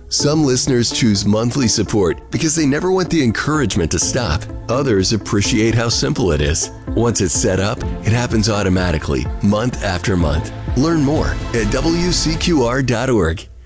Some listeners choose monthly support because they never want the encouragement to stop. Others appreciate how simple it is. Once it's set up, it happens automatically, month after month. Learn more at WCQR.org.